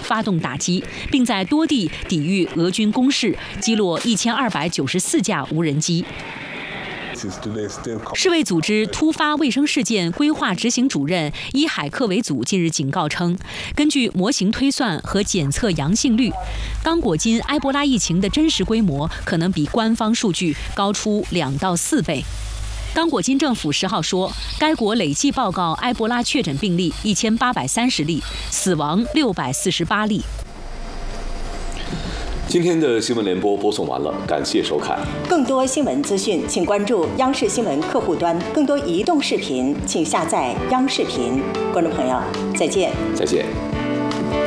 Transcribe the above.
发动打击，并在多地抵御俄军攻势，击落1294架无人机。世卫组织突发卫生事件规划执行主任伊海克维祖近日警告称，根据模型推算和检测阳性率，刚果金埃博拉疫情的真实规模可能比官方数据高出2到4倍。刚果金政府10号说，该国累计报告埃博拉确诊病例1830例，死亡648例。 今天的新闻联播播送完了，感谢收看。 更多新闻资讯，请关注央视新闻客户端；更多移动视频，请下载央视频。观众朋友，再见。 再见。